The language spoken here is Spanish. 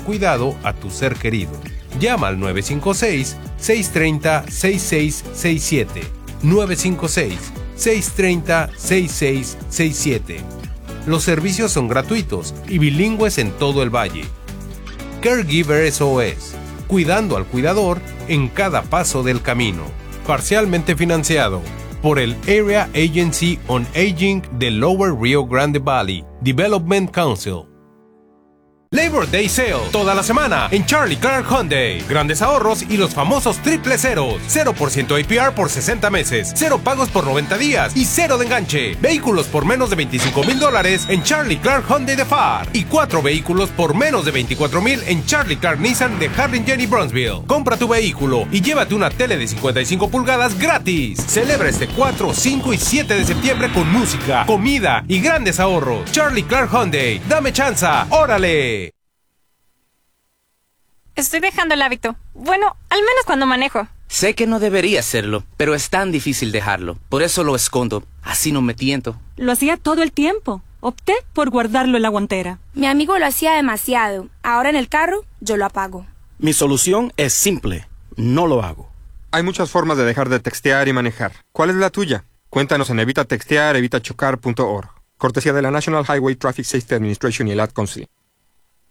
cuidado a tu ser querido. Llama al 956-630-6667. 956-630-6667. Los servicios son gratuitos y bilingües en todo el valle. Caregiver SOS, cuidando al cuidador en cada paso del camino. Parcialmente financiado por el Area Agency on Aging de Lower Rio Grande Valley Development Council. Labor Day Sale, toda la semana en Charlie Clark Hyundai. Grandes ahorros y los famosos triple ceros. 0% APR por 60 meses, 0 pagos por 90 días y 0 de enganche. Vehículos por menos de $25,000 en Charlie Clark Hyundai de Pharr. Y 4 vehículos por menos de $24,000 en Charlie Clark Nissan de Harlingen y Bronzeville. Compra tu vehículo y llévate una tele de 55 pulgadas gratis. Celebra este 4, 5 y 7 de septiembre con música, comida y grandes ahorros. Charlie Clark Hyundai, dame chanza, órale. Estoy dejando el hábito. Bueno, al menos cuando manejo. Sé que no debería hacerlo, pero es tan difícil dejarlo. Por eso lo escondo. Así no me tiento. Lo hacía todo el tiempo. Opté por guardarlo en la guantera. Mi amigo lo hacía demasiado. Ahora en el carro, yo lo apago. Mi solución es simple. No lo hago. Hay muchas formas de dejar de textear y manejar. ¿Cuál es la tuya? Cuéntanos en evitatextear, evitachocar.org. Cortesía de la National Highway Traffic Safety Administration y el Ad Council.